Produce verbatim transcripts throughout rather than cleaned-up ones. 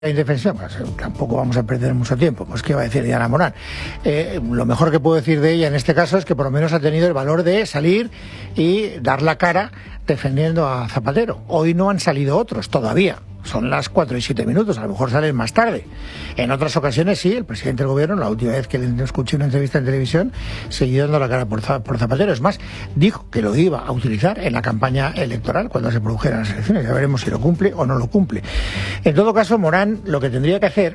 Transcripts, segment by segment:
indefensión, pues tampoco vamos a perder mucho tiempo. Pues qué va a decir Diana Morán. Eh, lo mejor que puedo decir de ella en este caso es que por lo menos ha tenido el valor de salir y dar la cara defendiendo a Zapatero. Hoy no han salido otros todavía. Son las cuatro y siete minutos, a lo mejor salen más tarde. En otras ocasiones sí, el presidente del gobierno, la última vez que le escuché una entrevista en televisión, siguió dando la cara por, por Zapatero. Es más, dijo que lo iba a utilizar en la campaña electoral cuando se produjeran las elecciones. Ya veremos si lo cumple o no lo cumple. En todo caso, Morán lo que tendría que hacer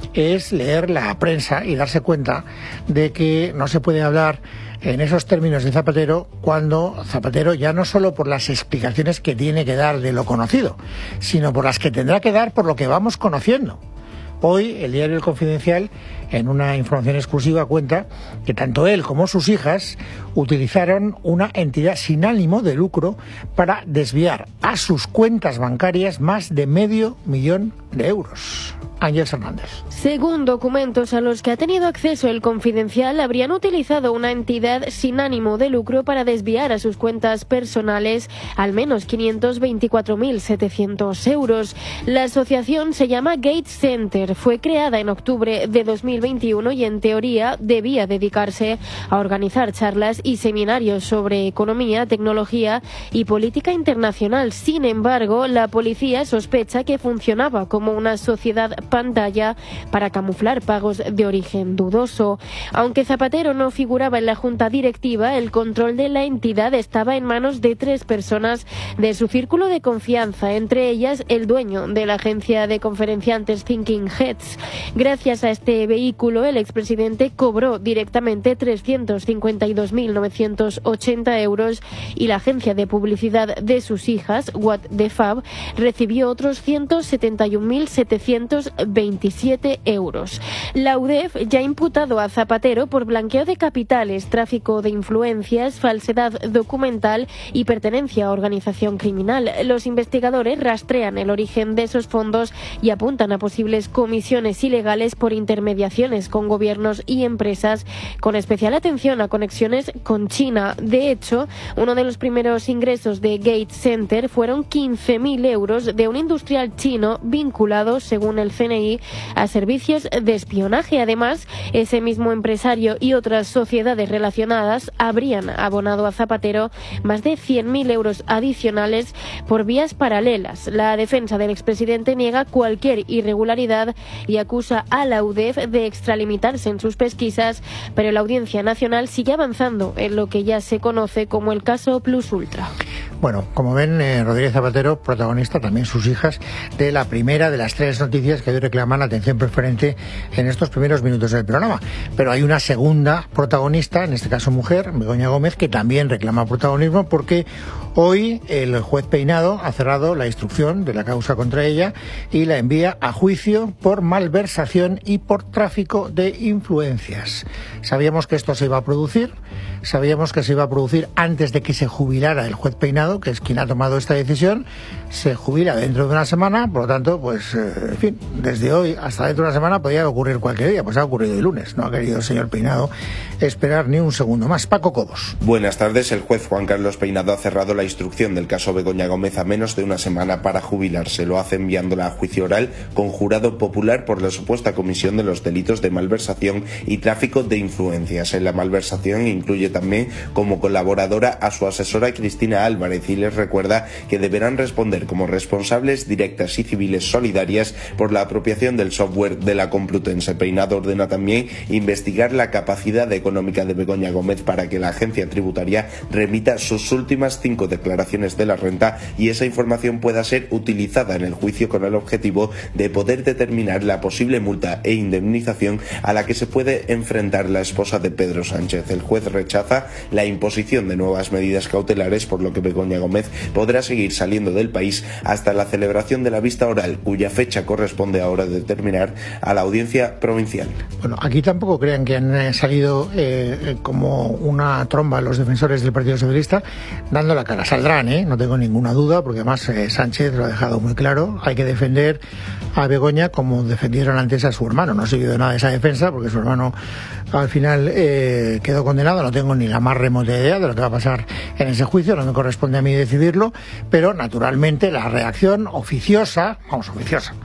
es leer la prensa y darse cuenta de que no se puede hablar en esos términos de Zapatero cuando Zapatero, ya no solo por las explicaciones que tiene que dar de lo conocido, sino por las que tendrá que dar por lo que vamos conociendo. Hoy el diario El Confidencial, en una información exclusiva, cuenta que tanto él como sus hijas utilizaron una entidad sin ánimo de lucro para desviar a sus cuentas bancarias más de medio millón de euros. Ángeles Hernández. Según documentos a los que ha tenido acceso El Confidencial, habrían utilizado una entidad sin ánimo de lucro para desviar a sus cuentas personales al menos quinientos veinticuatro mil setecientos euros. La asociación se llama Gates Center. Fue creada en octubre de dos mil veintiuno y en teoría debía dedicarse a organizar charlas y seminarios sobre economía, tecnología y política internacional. Sin embargo, la policía sospecha que funcionaba como una sociedad pantalla para camuflar pagos de origen dudoso. Aunque Zapatero no figuraba en la junta directiva, el control de la entidad estaba en manos de tres personas de su círculo de confianza, entre ellas el dueño de la agencia de conferenciantes Thinking Heads. Gracias a este vehículo, el expresidente cobró directamente trescientos cincuenta y dos mil novecientos ochenta euros y la agencia de publicidad de sus hijas, What the Fab, recibió otros ciento setenta y un mil setecientos veintisiete euros. La U D E F ya ha imputado a Zapatero por blanqueo de capitales, tráfico de influencias, falsedad documental y pertenencia a organización criminal. Los investigadores rastrean el origen de esos fondos y apuntan a posibles comisiones ilegales por intermediaciones con gobiernos y empresas, con especial atención a conexiones con China. De hecho, uno de los primeros ingresos de Gates Center fueron quince mil euros de un industrial chino vinculado, según el C N I, a servicios de espionaje. Además, ese mismo empresario y otras sociedades relacionadas habrían abonado a Zapatero más de cien mil euros adicionales por vías paralelas. La defensa del expresidente niega cualquier irregularidad y acusa a la U D E F de extralimitarse en sus pesquisas, pero la Audiencia Nacional sigue avanzando en lo que ya se conoce como el caso Plus Ultra. Bueno, como ven, eh, Rodríguez Zapatero, protagonista, también sus hijas, de la primera de las tres noticias que hoy reclaman la atención preferente en estos primeros minutos del programa. Pero hay una segunda protagonista, en este caso mujer, Begoña Gómez, que también reclama protagonismo porque hoy el juez Peinado ha cerrado la instrucción de la causa contra ella y la envía a juicio por malversación y por tráfico de influencias. Sabíamos que esto se iba a producir, sabíamos que se iba a producir antes de que se jubilara el juez Peinado, que es quien ha tomado esta decisión. Se jubila dentro de una semana, por lo tanto, pues, eh, en fin, desde hoy hasta dentro de una semana podía ocurrir cualquier día. Pues ha ocurrido el lunes, no ha querido el señor Peinado esperar ni un segundo más. Paco Cobos. Buenas tardes. El juez Juan Carlos Peinado ha cerrado la instrucción del caso Begoña Gómez a menos de una semana para jubilarse. Lo hace enviándola a juicio oral con jurado popular por la supuesta comisión de los delitos de malversación y tráfico de influencias. En la malversación incluye también como colaboradora a su asesora Cristina Álvarez y les recuerda que deberán responder como responsables directas y civiles solidarias por la apropiación del software de la Complutense. Peinado ordena también investigar la capacidad económica de Begoña Gómez para que la agencia tributaria remita sus últimas cinco declaraciones de la renta y esa información pueda ser utilizada en el juicio con el objetivo de poder determinar la posible multa e indemnización a la que se puede enfrentar la esposa de Pedro Sánchez. El juez rechaza la imposición de nuevas medidas cautelares, por lo que Begoña Gómez podrá seguir saliendo del país hasta la celebración de la vista oral, cuya fecha corresponde ahora determinar a la audiencia provincial. Bueno, aquí tampoco crean que han salido eh, como una tromba los defensores del Partido Socialista dando la cara. Saldrán, ¿eh? No tengo ninguna duda, porque además eh, Sánchez lo ha dejado muy claro. Hay que defender a Begoña como defendieron antes a su hermano. No ha seguido nada de esa defensa, porque su hermano al final eh, quedó condenado. No tengo ni la más remota idea de lo que va a pasar en ese juicio, no me corresponde a mí decidirlo, pero naturalmente la reacción oficiosa, vamos, oficiosa,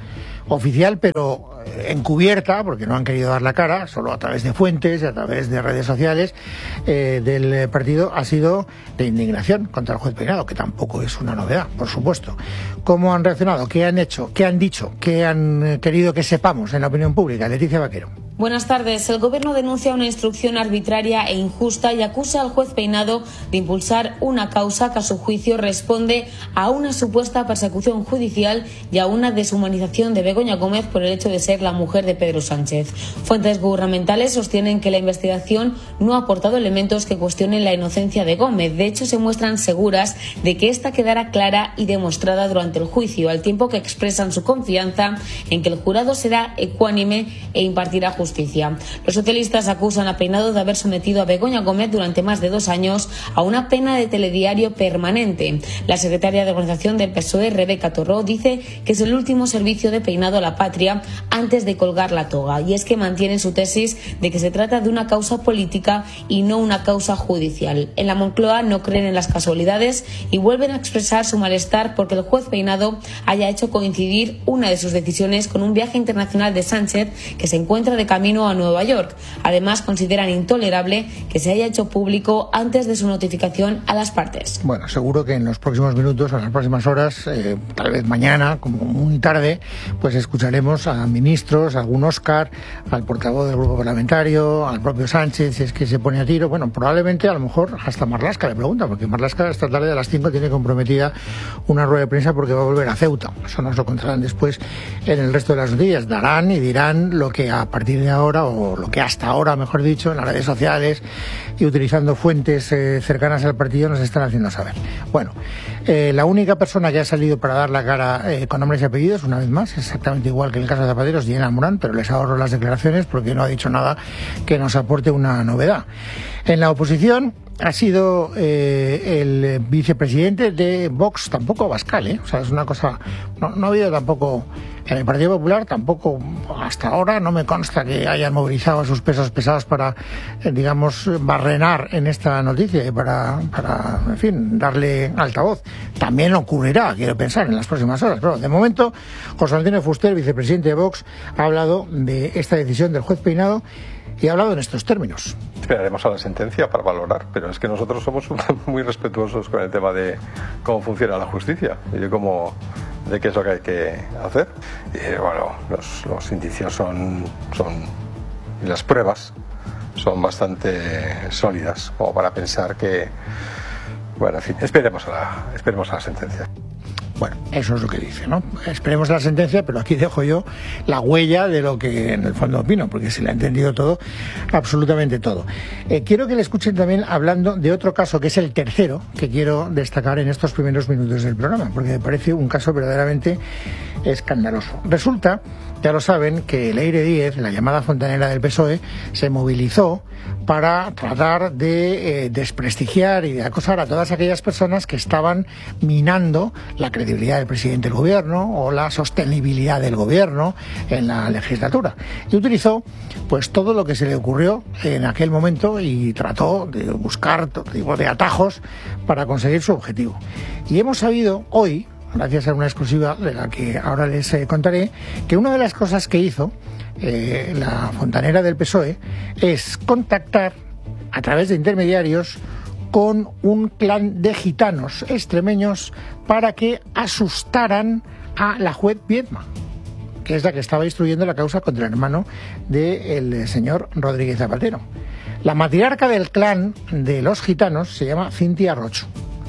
oficial, pero encubierta, porque no han querido dar la cara, solo a través de fuentes y a través de redes sociales eh, del partido, ha sido de indignación contra el juez Peinado, que tampoco es una novedad, por supuesto. ¿Cómo han reaccionado? ¿Qué han hecho? ¿Qué han dicho? ¿Qué han querido que sepamos en la opinión pública? Leticia Vaquero. Buenas tardes. El Gobierno denuncia una instrucción arbitraria e injusta y acusa al juez Peinado de impulsar una causa que a su juicio responde a una supuesta persecución judicial y a una deshumanización de Begoña Gómez por el hecho de ser la mujer de Pedro Sánchez. Fuentes gubernamentales sostienen que la investigación no ha aportado elementos que cuestionen la inocencia de Gómez. De hecho, se muestran seguras de que esta quedará clara y demostrada durante el juicio, al tiempo que expresan su confianza en que el jurado será ecuánime e impartirá justicia. Justicia. Los socialistas acusan a Peinado de haber sometido a Begoña Gómez durante más de dos años a una pena de telediario permanente. La secretaria de Organización del P S O E, Rebeca Torró, dice que es el último servicio de Peinado a la patria antes de colgar la toga, y es que mantiene su tesis de que se trata de una causa política y no una causa judicial. En la Moncloa no creen en las casualidades y vuelven a expresar su malestar porque el juez Peinado haya hecho coincidir una de sus decisiones con un viaje internacional de Sánchez que se encuentra de camino a Nueva York. Además, consideran intolerable que se haya hecho público antes de su notificación a las partes. Bueno, seguro que en los próximos minutos, o en las próximas horas, eh, tal vez mañana, como muy tarde, pues escucharemos a ministros, a algún Óscar, al portavoz del grupo parlamentario, al propio Sánchez, si es que se pone a tiro. Bueno, probablemente, a lo mejor, hasta Marlaska le pregunta, porque Marlaska esta tarde a las cinco tiene comprometida una rueda de prensa porque va a volver a Ceuta. Eso nos lo contarán después en el resto de las noticias. Darán y dirán lo que a partir de ahora, o lo que hasta ahora, mejor dicho, en las redes sociales y utilizando fuentes eh, cercanas al partido nos están haciendo saber. Bueno, eh, la única persona que ha salido para dar la cara eh, con nombres y apellidos, una vez más, exactamente igual que en el caso de Zapatero, es Diana Morán, pero les ahorro las declaraciones porque no ha dicho nada que nos aporte una novedad. En la oposición ha sido eh, el vicepresidente de Vox, tampoco Abascal, ¿eh? O sea, es una cosa, no, no ha habido tampoco, en el Partido Popular tampoco, hasta ahora no me consta que hayan movilizado a sus pesos pesados para, eh, digamos, barrenar en esta noticia y para, para, en fin, darle altavoz. También ocurrirá, quiero pensar, en las próximas horas, pero de momento José Antonio Fuster, vicepresidente de Vox, ha hablado de esta decisión del juez Peinado y ha hablado en estos términos. Esperaremos a la sentencia para valorar, pero es que nosotros somos muy respetuosos con el tema de cómo funciona la justicia y de cómo, de qué es lo que hay que hacer. Y bueno, los, los indicios son, son y las pruebas son bastante sólidas como para pensar que, bueno, en fin, esperemos a la, esperemos a la sentencia. Bueno, eso es lo que dice, ¿no? Esperemos la sentencia, pero aquí dejo yo la huella de lo que en el fondo opino, porque se le ha entendido todo, absolutamente todo. Eh, quiero que le escuchen también hablando de otro caso, que es el tercero, que quiero destacar en estos primeros minutos del programa, porque me parece un caso verdaderamente escandaloso. Resulta, ya lo saben, que Leire Díez, la llamada fontanera del P S O E, se movilizó para tratar de eh, desprestigiar y de acosar a todas aquellas personas que estaban minando la credibilidad del presidente del gobierno o la sostenibilidad del gobierno en la legislatura. Y utilizó pues todo lo que se le ocurrió en aquel momento y trató de buscar todo tipo de atajos para conseguir su objetivo. Y hemos sabido hoy, gracias a una exclusiva de la que ahora les eh, contaré, que una de las cosas que hizo eh, la fontanera del P S O E es contactar a través de intermediarios con un clan de gitanos extremeños para que asustaran a la juez Viedma, que es la que estaba instruyendo la causa contra el hermano del señor Rodríguez Zapatero. La matriarca del clan de los gitanos se llama Cintia Rocho.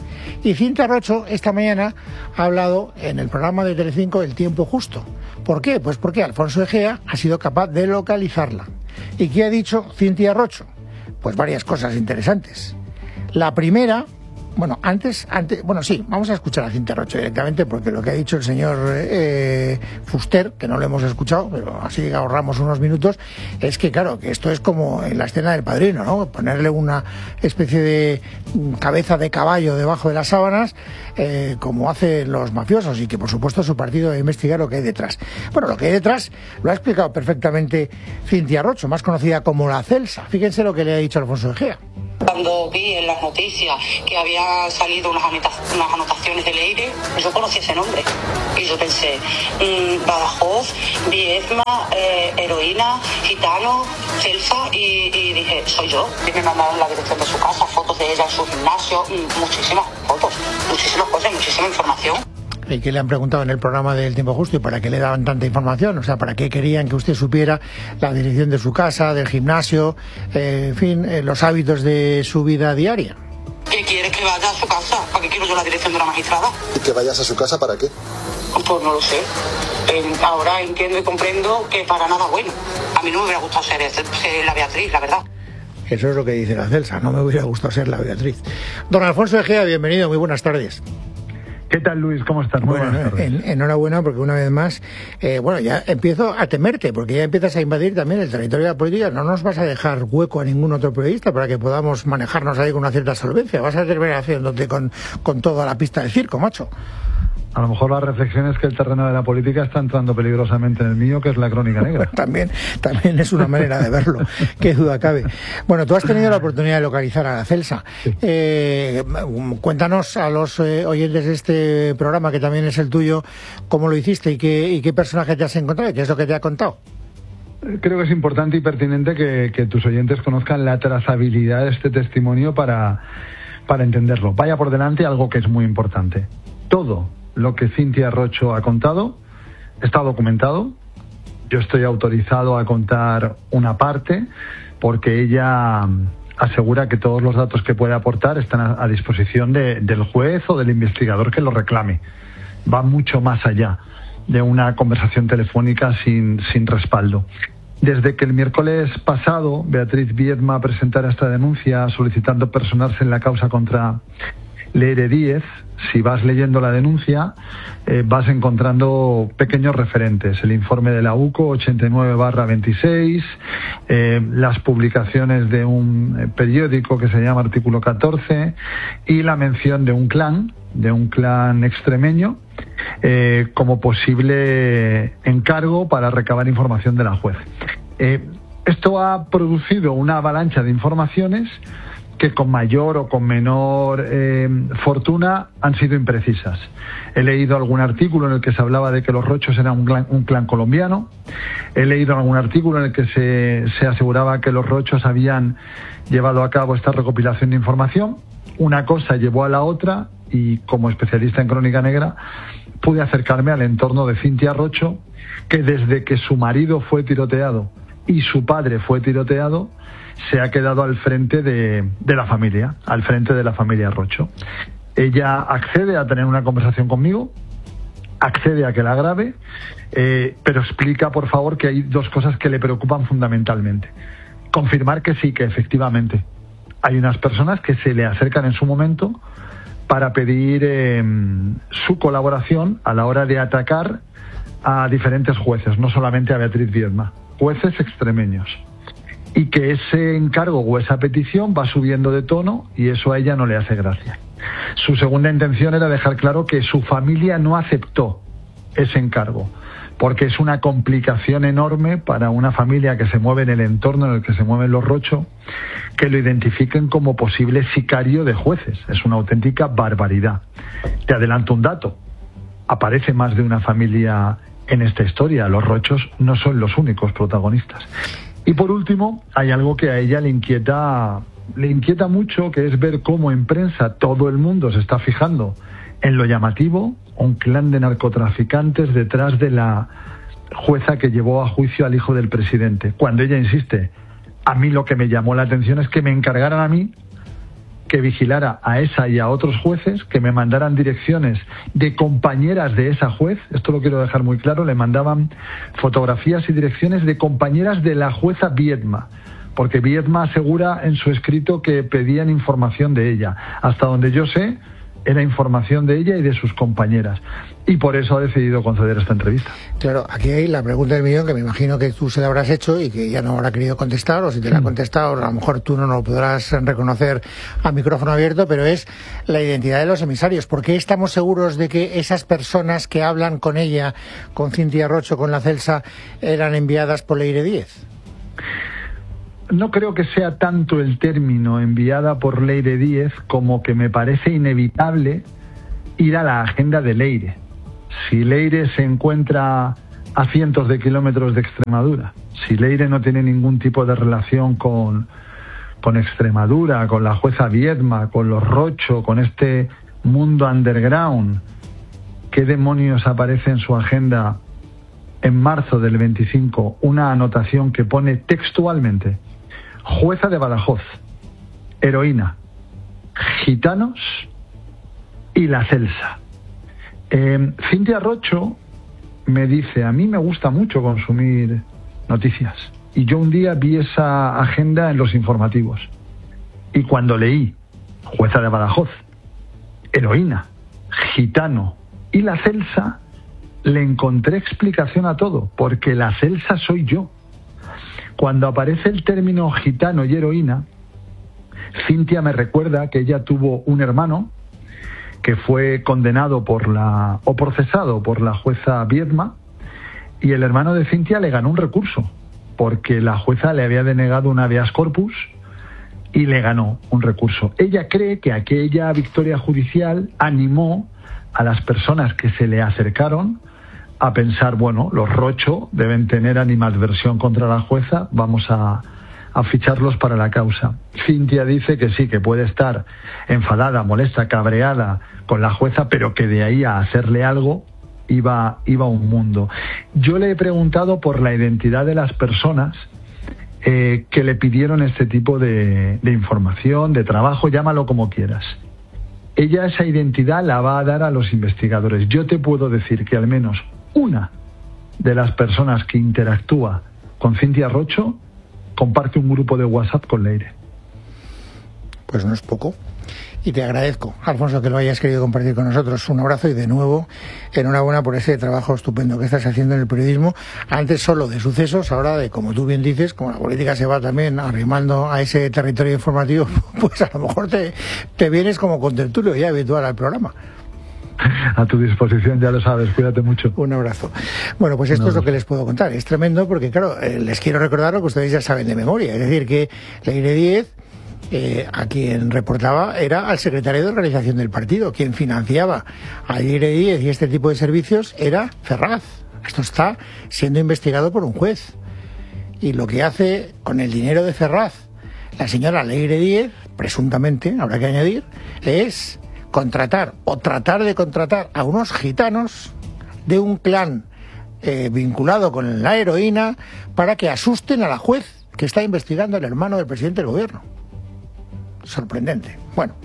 Y Cintia Rocho esta mañana ha hablado en el programa de Telecinco El Tiempo Justo. ¿Por qué? Pues porque Alfonso Egea ha sido capaz de localizarla. ¿Y qué ha dicho Cintia Rocho? Pues varias cosas interesantes. La primera, bueno, antes, antes, bueno, sí, vamos a escuchar a Cintia Rocho directamente, porque lo que ha dicho el señor eh, Fuster, que no lo hemos escuchado, pero así ahorramos unos minutos, es que, claro, que esto es como en la escena del Padrino, ¿no? Ponerle una especie de cabeza de caballo debajo de las sábanas, eh, como hacen los mafiosos, y que, por supuesto, su partido debe investigar lo que hay detrás. Bueno, lo que hay detrás lo ha explicado perfectamente Cintia Rocho, más conocida como la Celsa. Fíjense lo que le ha dicho Alfonso Egea. cuando vi en las noticias que había salido unas, anota- unas anotaciones de Leire, yo conocí ese nombre y yo pensé, mmm, Badajoz, Viedma, eh, heroína, gitano, Celsa, y, y dije, soy yo. Y me mandaron la dirección de su casa, fotos de ella en su gimnasio, muchísimas fotos, muchísimas cosas, muchísima información. ¿Y qué le han preguntado en el programa del Tiempo Justo? ¿Y para qué le daban tanta información? O sea, ¿para qué querían que usted supiera la dirección de su casa, del gimnasio, eh, en fin, eh, los hábitos de su vida diaria? ¿Qué quieres que vaya a su casa? ¿Para qué quiero yo la dirección de la magistrada? ¿Y que vayas a su casa para qué? Pues no lo sé. Eh, ahora entiendo y comprendo que para nada bueno. A mí no me hubiera gustado ser, ser la Beatriz, la verdad. Eso es lo que dice la Celsa, no me hubiera gustado ser la Beatriz. Don Alfonso Egea, bienvenido, muy buenas tardes. ¿Qué tal, Luis? ¿Cómo estás? Muy bueno, buenas tardes. En, enhorabuena, porque una vez más, eh, bueno, ya empiezo a temerte, porque ya empiezas a invadir también el territorio de la política. No nos vas a dejar hueco a ningún otro periodista para que podamos manejarnos ahí con una cierta solvencia. Vas a terminar haciéndote con, con toda la pista de circo, macho. A lo mejor la reflexión es que el terreno de la política está entrando peligrosamente en el mío, que es la crónica negra. también, también es una manera de verlo, qué duda cabe. Bueno, tú has tenido la oportunidad de localizar a la Celsa. Sí. Eh, cuéntanos a los eh, oyentes de este programa, que también es el tuyo, cómo lo hiciste y qué, y qué personaje te has encontrado y qué es lo que te ha contado. Creo que es importante y pertinente que, que tus oyentes conozcan la trazabilidad de este testimonio para, para entenderlo. Vaya por delante algo que es muy importante. Todo lo que Cintia Rocho ha contado está documentado. Yo estoy autorizado a contar una parte porque ella asegura que todos los datos que puede aportar están a, a disposición de, del juez o del investigador que lo reclame. Va mucho más allá de una conversación telefónica sin, sin respaldo. Desde que el miércoles pasado Beatriz Viedma presentara esta denuncia solicitando personarse en la causa contra Leire Díez, si vas leyendo la denuncia, eh, vas encontrando pequeños referentes. El informe de la U C O ochenta y nueve barra veintiséis, eh, las publicaciones de un eh, periódico que se llama Artículo catorce y la mención de un clan, de un clan extremeño, eh, como posible encargo para recabar información de la juez. Eh, esto ha producido una avalancha de informaciones que con mayor o con menor eh, fortuna han sido imprecisas. He leído algún artículo en el que se hablaba de que los Rochos eran un clan, un clan colombiano. He leído algún artículo en el que se, se aseguraba que los Rochos habían llevado a cabo esta recopilación de información. Una cosa llevó a la otra y, como especialista en crónica negra, pude acercarme al entorno de Cintia Rocho, que desde que su marido fue tiroteado y su padre fue tiroteado, se ha quedado al frente de, de la familia, al frente de la familia Rocho. Ella accede a tener una conversación conmigo, accede a que la grabe, eh, pero explica, por favor, que hay dos cosas que le preocupan fundamentalmente. Confirmar que sí, que efectivamente hay unas personas que se le acercan en su momento para pedir eh, su colaboración a la hora de atacar a diferentes jueces, no solamente a Beatriz Viedma, jueces extremeños. Y que ese encargo o esa petición va subiendo de tono y eso a ella no le hace gracia. Su segunda intención era dejar claro que su familia no aceptó ese encargo, porque es una complicación enorme para una familia que se mueve en el entorno en el que se mueven los Rocho, que lo identifiquen como posible sicario de jueces. Es una auténtica barbaridad. Te adelanto un dato. Aparece más de una familia en esta historia. Los Rochos no son los únicos protagonistas. Y por último, hay algo que a ella le inquieta, le inquieta mucho, que es ver cómo en prensa todo el mundo se está fijando en lo llamativo, un clan de narcotraficantes detrás de la jueza que llevó a juicio al hijo del presidente. Cuando ella insiste, a mí lo que me llamó la atención es que me encargaran a mí que vigilara a esa y a otros jueces, que me mandaran direcciones de compañeras de esa juez. Esto lo quiero dejar muy claro. Le mandaban fotografías y direcciones de compañeras de la jueza Viedma, porque Viedma asegura en su escrito que pedían información de ella. Hasta donde yo sé, era información de ella y de sus compañeras. Y por eso ha decidido conceder esta entrevista. Claro, aquí hay la pregunta del millón, que me imagino que tú se la habrás hecho y que ya no habrá querido contestar, o si te la ha contestado, a lo mejor tú no lo podrás reconocer a micrófono abierto, pero es la identidad de los emisarios. ¿Por qué estamos seguros de que esas personas que hablan con ella, con Cintia Rocho, con la Celsa, eran enviadas por Leire Díez? no creo que sea tanto el término enviada por Leire Díez como que me parece inevitable ir a la agenda de Leire. Si Leire se encuentra a cientos de kilómetros de Extremadura, si Leire no tiene ningún tipo de relación con, con Extremadura, con la jueza Viedma, con los Rocho, con este mundo underground, ¿qué demonios aparece en su agenda en marzo del veinticinco? Una anotación que pone textualmente: jueza de Badajoz, heroína, gitanos y la Celsa. Eh, Cintia Rocho me dice: a mí me gusta mucho consumir noticias, y yo un día vi esa agenda en los informativos, y cuando leí jueza de Badajoz, heroína, gitano y la Celsa, le encontré explicación a todo, porque la Celsa soy yo. Cuando aparece el término gitano y heroína, Cintia me recuerda que ella tuvo un hermano que fue condenado por la o procesado por la jueza Viedma, y el hermano de Cintia le ganó un recurso porque la jueza le había denegado un habeas corpus y le ganó un recurso. Ella cree que aquella victoria judicial animó a las personas que se le acercaron a pensar, bueno, los Rocho deben tener animadversión contra la jueza, vamos a, a ficharlos para la causa. Cintia dice que sí, que puede estar enfadada, molesta, cabreada con la jueza, pero que de ahí a hacerle algo iba, iba un mundo. Yo le he preguntado por la identidad de las personas eh, que le pidieron este tipo de, de información, de trabajo, llámalo como quieras. Ella esa identidad la va a dar a los investigadores. Yo te puedo decir que al menos una de las personas que interactúa con Cintia Rocho comparte un grupo de WhatsApp con Leire. Pues no es poco. Y te agradezco, Alfonso, que lo hayas querido compartir con nosotros. Un abrazo y de nuevo enhorabuena por ese trabajo estupendo que estás haciendo en el periodismo. Antes solo de sucesos, ahora de, como tú bien dices, como la política se va también arrimando a ese territorio informativo, pues a lo mejor te, te vienes como contertulio ya habitual al programa. A tu disposición, ya lo sabes, cuídate mucho. Un abrazo. Bueno, pues esto no. es lo que les puedo contar. Es tremendo porque, claro, eh, les quiero recordar lo que ustedes ya saben de memoria. Es decir, que Leire Díez, Eh, a quien reportaba era al secretario de organización del partido. Quien financiaba a Leire Díez y este tipo de servicios era Ferraz. Esto está siendo investigado por un juez. Y lo que hace con el dinero de Ferraz la señora Leire Díez, presuntamente, habrá que añadir, es contratar o tratar de contratar a unos gitanos de un clan eh, vinculado con la heroína para que asusten a la juez que está investigando al hermano del presidente del gobierno. Sorprendente. Bueno,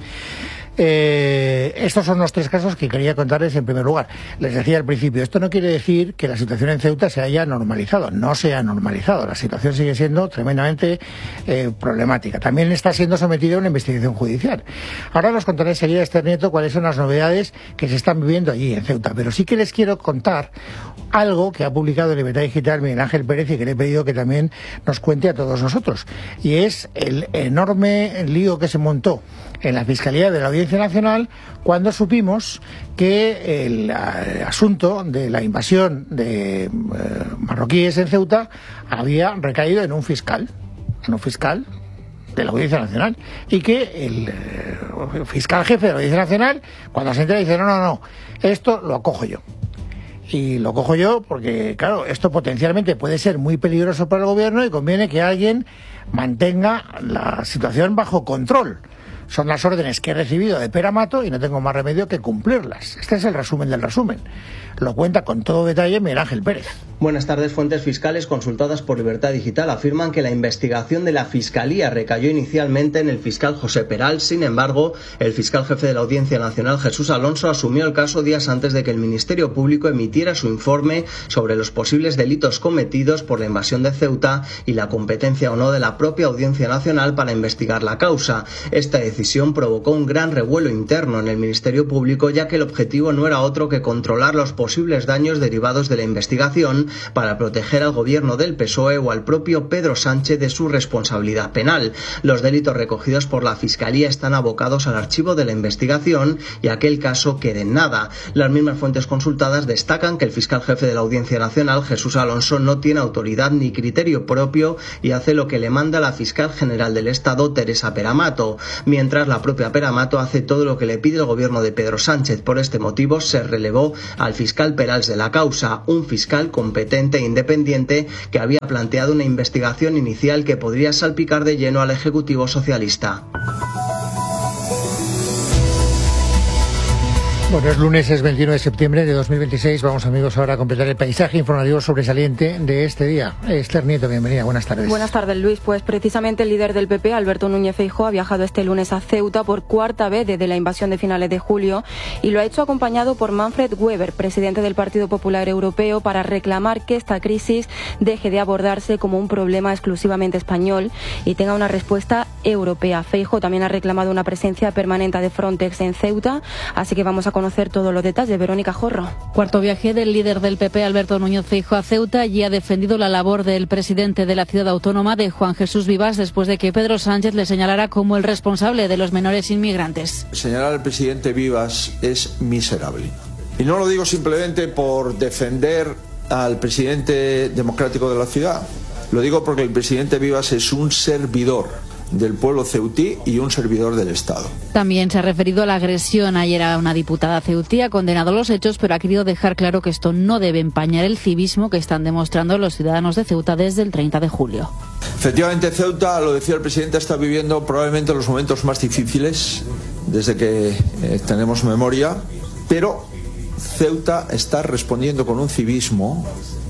eh, estos son los tres casos que quería contarles en primer lugar. Les decía al principio, esto no quiere decir que la situación en Ceuta se haya normalizado. No se ha normalizado. La situación sigue siendo tremendamente eh, problemática. También está siendo sometida a una investigación judicial. Ahora nos contaré enseguida, Esther Nieto, cuáles son las novedades que se están viviendo allí en Ceuta. Pero sí que les quiero contar algo que ha publicado en Libertad Digital Miguel Ángel Pérez y que le he pedido que también nos cuente a todos nosotros. Y es el enorme lío que se montó en la Fiscalía de la Audiencia Nacional cuando supimos que el, el asunto de la invasión de eh, marroquíes en Ceuta había recaído en un fiscal, en un fiscal de la Audiencia Nacional, y que el eh, fiscal jefe de la Audiencia Nacional, cuando se entera, dice no, no, no, esto lo acojo yo. Y lo cojo yo porque, claro, esto potencialmente puede ser muy peligroso para el gobierno y conviene que alguien mantenga la situación bajo control. Son las órdenes que he recibido de Peramato y no tengo más remedio que cumplirlas. Este es el resumen del resumen. Lo cuenta con todo detalle Miguel Ángel Pérez. Buenas tardes. Fuentes fiscales consultadas por Libertad Digital afirman que la investigación de la Fiscalía recayó inicialmente en el fiscal José Peral. Sin embargo, el fiscal jefe de la Audiencia Nacional, Jesús Alonso, asumió el caso días antes de que el Ministerio Público emitiera su informe sobre los posibles delitos cometidos por la invasión de Ceuta y la competencia o no de la propia Audiencia Nacional para investigar la causa. Esta decisión provocó un gran revuelo interno en el Ministerio Público, ya que el objetivo no era otro que controlar los posibles posibles daños derivados de la investigación para proteger al gobierno del P S O E o al propio Pedro Sánchez de su responsabilidad penal. Los delitos recogidos por la Fiscalía están abocados al archivo de la investigación y aquel caso quede en nada. Las mismas fuentes consultadas destacan que el fiscal jefe de la Audiencia Nacional, Jesús Alonso, no tiene autoridad ni criterio propio y hace lo que le manda la fiscal general del Estado, Teresa Peramato, mientras la propia Peramato hace todo lo que le pide el gobierno de Pedro Sánchez. Por este motivo se relevó al fiscal Perals de la causa, un fiscal competente e independiente que había planteado una investigación inicial que podría salpicar de lleno al Ejecutivo socialista. Bueno, es lunes, es veintiuno de septiembre de dos mil veintiséis. Vamos, amigos, ahora a completar el paisaje informativo sobresaliente de este día. Esther Nieto, bienvenida, buenas tardes. Buenas tardes, Luis. Pues precisamente el líder del P P, Alberto Núñez Feijóo, ha viajado este lunes a Ceuta por cuarta vez desde la invasión de finales de julio y lo ha hecho acompañado por Manfred Weber, presidente del Partido Popular Europeo, para reclamar que esta crisis deje de abordarse como un problema exclusivamente español y tenga una respuesta europea. Feijóo también ha reclamado una presencia permanente de Frontex en Ceuta, así que vamos a conocer todos los detalles. Verónica Jorro. Cuarto viaje del líder del P P, Alberto Núñez Feijóo, a Ceuta, y ha defendido la labor del presidente de la ciudad autónoma, de Juan Jesús Vivas, después de que Pedro Sánchez le señalara como el responsable de los menores inmigrantes. Señalar al presidente Vivas es miserable. Y no lo digo simplemente por defender al presidente democrático de la ciudad. Lo digo porque el presidente Vivas es un servidor del pueblo ceutí y un servidor del Estado. También se ha referido a la agresión ayer a una diputada ceutí, ha condenado los hechos, pero ha querido dejar claro que esto no debe empañar el civismo que están demostrando los ciudadanos de Ceuta desde el treinta de julio. Efectivamente, Ceuta, lo decía el presidente, está viviendo probablemente los momentos más difíciles desde que eh, tenemos memoria, pero Ceuta está respondiendo con un civismo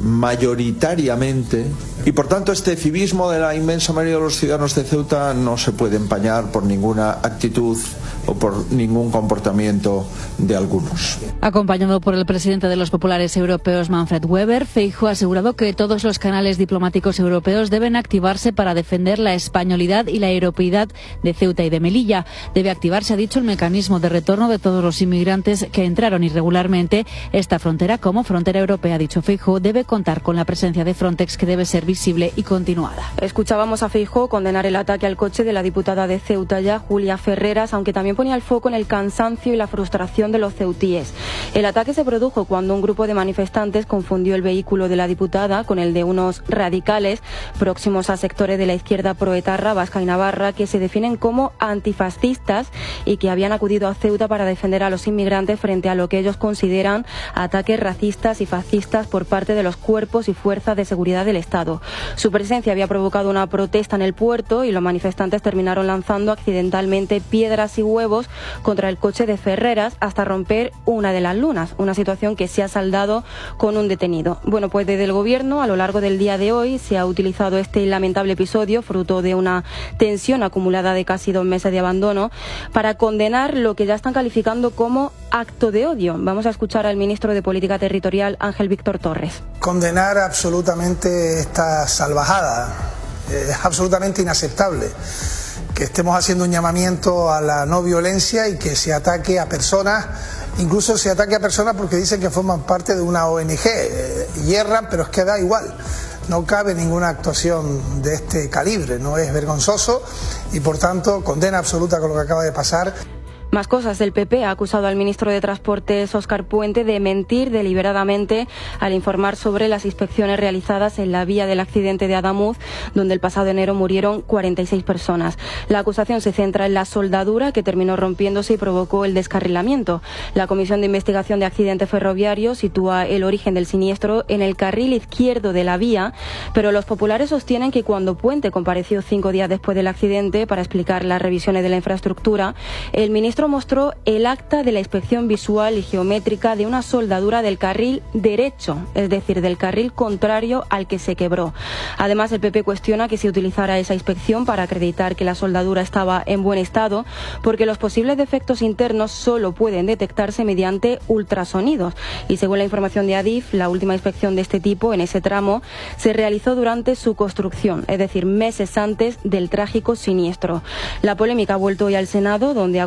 mayoritariamente, y por tanto este civismo de la inmensa mayoría de los ciudadanos de Ceuta no se puede empañar por ninguna actitud o por ningún comportamiento de algunos. Acompañado por el presidente de los populares europeos, Manfred Weber, Feijóo ha asegurado que todos los canales diplomáticos europeos deben activarse para defender la españolidad y la europeidad de Ceuta y de Melilla. Debe activarse, ha dicho, el mecanismo de retorno de todos los inmigrantes que entraron irregularmente. Esta frontera, como frontera europea, ha dicho Feijóo, debe contar con la presencia de Frontex, que debe ser visible y continuada. Escuchábamos a Feijóo condenar el ataque al coche de la diputada de Ceuta ya, Julia Ferreras, aunque también ponía el foco en el cansancio y la frustración de los ceutíes. El ataque se produjo cuando un grupo de manifestantes confundió el vehículo de la diputada con el de unos radicales próximos a sectores de la izquierda proetarra vasca y navarra que se definen como antifascistas y que habían acudido a Ceuta para defender a los inmigrantes frente a lo que ellos consideran ataques racistas y fascistas por parte de los cuerpos y fuerzas de seguridad del Estado. Su presencia había provocado una protesta en el puerto y los manifestantes terminaron lanzando accidentalmente piedras y huevos contra el coche de Ferreras hasta romper una de las lunas, una situación que se ha saldado con un detenido. Bueno, pues desde el Gobierno, a lo largo del día de hoy, se ha utilizado este lamentable episodio, fruto de una tensión acumulada de casi dos meses de abandono, para condenar lo que ya están calificando como acto de odio. Vamos a escuchar al ministro de Política Territorial, Ángel Víctor Torres. Condenar absolutamente esta salvajada. Es absolutamente inaceptable que estemos haciendo un llamamiento a la no violencia y que se ataque a personas, incluso se ataque a personas porque dicen que forman parte de una O N G, eh, hierran, pero es que da igual. No cabe ninguna actuación de este calibre, no es vergonzoso y por tanto condena absoluta con lo que acaba de pasar. Más cosas. El P P ha acusado al ministro de Transportes, Óscar Puente, de mentir deliberadamente al informar sobre las inspecciones realizadas en la vía del accidente de Adamuz, donde el pasado enero murieron cuarenta y seis personas. La acusación se centra en la soldadura que terminó rompiéndose y provocó el descarrilamiento. La Comisión de Investigación de Accidentes Ferroviarios sitúa el origen del siniestro en el carril izquierdo de la vía, pero los populares sostienen que cuando Puente compareció cinco días después del accidente para explicar las revisiones de la infraestructura, el ministro mostró el acta de la inspección visual y geométrica de una soldadura del carril derecho, es decir, del carril contrario al que se quebró. Además, el P P cuestiona que se utilizara esa inspección para acreditar que la soldadura estaba en buen estado, porque los posibles defectos internos solo pueden detectarse mediante ultrasonidos. Y según la información de Adif, la última inspección de este tipo en ese tramo se realizó durante su construcción, es decir, meses antes del trágico siniestro. La polémica ha vuelto hoy al Senado, donde ha comparecido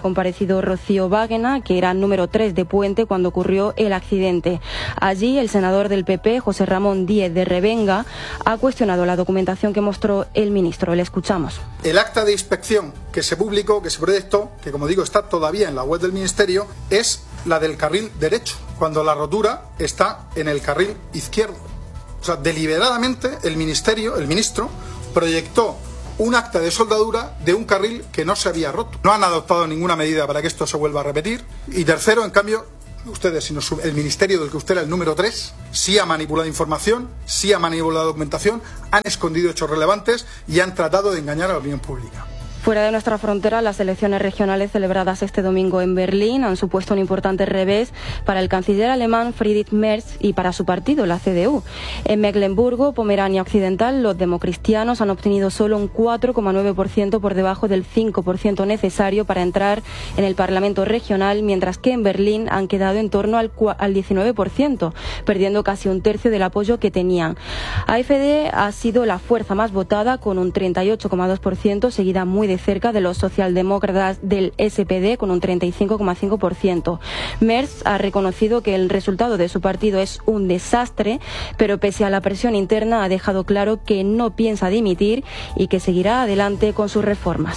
sido Rocío Báguena, que era número tres de Puente cuando ocurrió el accidente. Allí, el senador del P P, José Ramón Díez de Revenga, ha cuestionado la documentación que mostró el ministro. Le escuchamos. El acta de inspección que se publicó, que se proyectó, que como digo está todavía en la web del Ministerio, es la del carril derecho, cuando la rotura está en el carril izquierdo. O sea, deliberadamente el Ministerio, el ministro, proyectó un acta de soldadura de un carril que no se había roto. No han adoptado ninguna medida para que esto se vuelva a repetir. Y tercero, en cambio, ustedes, sino el ministerio del que usted era el número tres, sí ha manipulado información, sí ha manipulado documentación, han escondido hechos relevantes y han tratado de engañar a la opinión pública. Fuera de nuestra frontera, las elecciones regionales celebradas este domingo en Berlín han supuesto un importante revés para el canciller alemán Friedrich Merz y para su partido, la C D U. En Mecklemburgo, Pomerania Occidental, los democristianos han obtenido solo un cuatro coma nueve por ciento por debajo del cinco por ciento necesario para entrar en el Parlamento regional, mientras que en Berlín han quedado en torno al, al diecinueve por ciento, perdiendo casi un tercio del apoyo que tenían. A F D ha sido la fuerza más votada con un treinta y ocho coma dos por ciento, seguida muy de cerca de los socialdemócratas del S P D con un treinta y cinco coma cinco por ciento. Merz ha reconocido que el resultado de su partido es un desastre, pero pese a la presión interna ha dejado claro que no piensa dimitir y que seguirá adelante con sus reformas.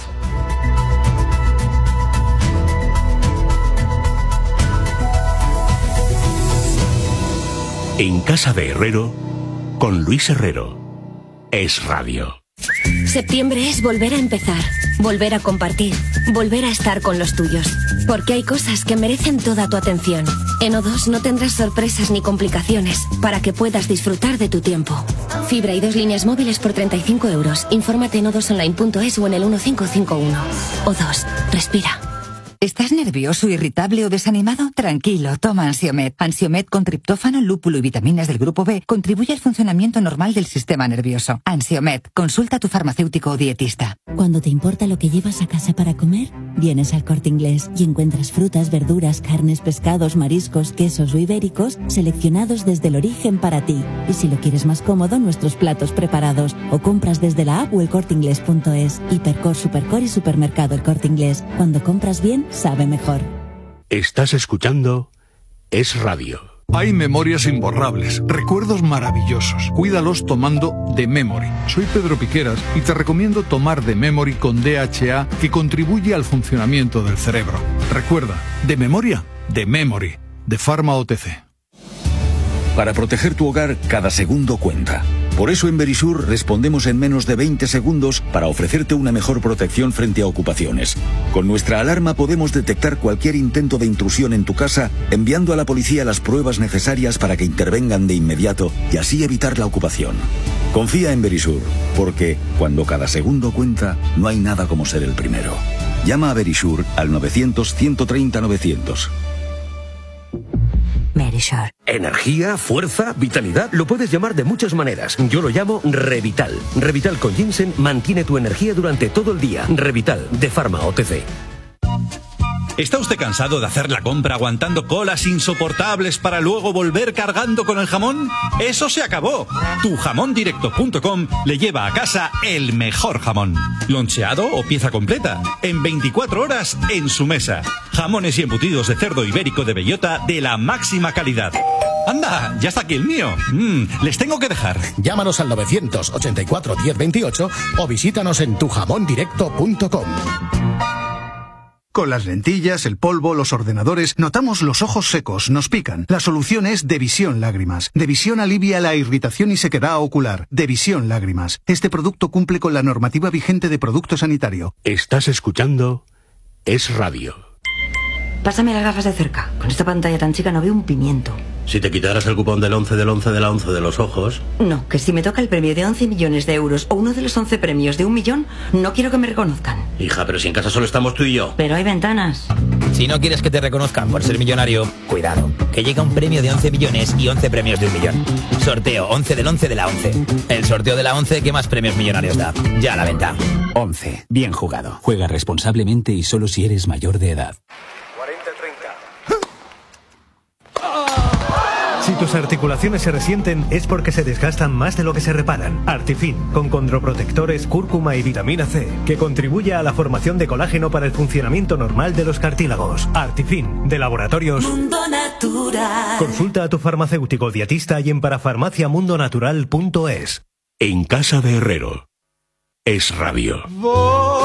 En casa de Herrero, con Luis Herrero. Es Radio. Septiembre es volver a empezar, volver a compartir, volver a estar con los tuyos. Porque hay cosas que merecen toda tu atención. En O dos no tendrás sorpresas ni complicaciones para que puedas disfrutar de tu tiempo. Fibra y dos líneas móviles por treinta y cinco euros. Infórmate en o dos online punto es o en el uno cinco cinco uno. O dos, respira. ¿Estás nervioso, irritable o desanimado? Tranquilo, toma Ansiomed. Ansiomed con triptófano, lúpulo y vitaminas del grupo B contribuye al funcionamiento normal del sistema nervioso. Ansiomed, consulta a tu farmacéutico o dietista. Cuando te importa lo que llevas a casa para comer, vienes al Corte Inglés y encuentras frutas, verduras, carnes, pescados, mariscos, quesos o ibéricos seleccionados desde el origen para ti. Y si lo quieres más cómodo, nuestros platos preparados o compras desde la app o el corte inglés punto es. Hipercor, Supercor y Supermercado El Corte Inglés. Cuando compras bien, sabe mejor. Estás escuchando Es Radio. Hay memorias imborrables, recuerdos maravillosos. Cuídalos tomando The Memory. Soy Pedro Piqueras y te recomiendo tomar The Memory con D H A, que contribuye al funcionamiento del cerebro. Recuerda, de memoria, The Memory, de Pharma O T C. Para proteger tu hogar, cada segundo cuenta. Por eso en Verisur respondemos en menos de veinte segundos para ofrecerte una mejor protección frente a ocupaciones. Con nuestra alarma podemos detectar cualquier intento de intrusión en tu casa, enviando a la policía las pruebas necesarias para que intervengan de inmediato y así evitar la ocupación. Confía en Verisur, porque cuando cada segundo cuenta, no hay nada como ser el primero. Llama a Verisur al novecientos, ciento treinta, novecientos. Verisur. Energía, fuerza, vitalidad, lo puedes llamar de muchas maneras. Yo lo llamo Revital. Revital con ginseng mantiene tu energía durante todo el día. Revital, de Pharma O T C. ¿Está usted cansado de hacer la compra aguantando colas insoportables para luego volver cargando con el jamón? ¡Eso se acabó! tu jamón directo punto com le lleva a casa el mejor jamón. Loncheado o pieza completa. En veinticuatro horas en su mesa. Jamones y embutidos de cerdo ibérico de bellota de la máxima calidad. ¡Anda! ¡Ya está aquí el mío! Mm, les tengo que dejar. Llámanos al novecientos ochenta y cuatro diez veintiocho o visítanos en tu jamón directo punto com. Con las lentillas, el polvo, los ordenadores, notamos los ojos secos, nos pican. La solución es Devisión Lágrimas. Devisión alivia la irritación y sequedad ocular. Devisión Lágrimas. Este producto cumple con la normativa vigente de producto sanitario. Estás escuchando Es Radio. Pásame las gafas de cerca. Con esta pantalla tan chica no veo un pimiento. Si te quitaras el cupón del once del once de la once de los ojos... No, que si me toca el premio de once millones de euros o uno de los once premios de un millón, no quiero que me reconozcan. Hija, pero si en casa solo estamos tú y yo. Pero hay ventanas. Si no quieres que te reconozcan por ser millonario, cuidado, que llega un premio de once millones y once premios de un millón. Sorteo once del once de la once. El sorteo de la once que más premios millonarios da. Ya a la venta. once. Bien jugado. Juega responsablemente y solo si eres mayor de edad. Si tus articulaciones se resienten es porque se desgastan más de lo que se reparan. Artifin, con condroprotectores, cúrcuma y vitamina C, que contribuye a la formación de colágeno para el funcionamiento normal de los cartílagos. Artifin, de Laboratorios Mundo Natural. Consulta a tu farmacéutico dietista y en parafarmaciamundonatural punto es. En casa de Herrero. Es Radio.